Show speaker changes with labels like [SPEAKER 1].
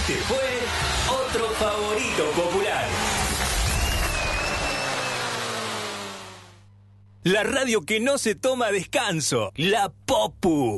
[SPEAKER 1] Este fue otro favorito popular. La radio que no se toma descanso. La Popu.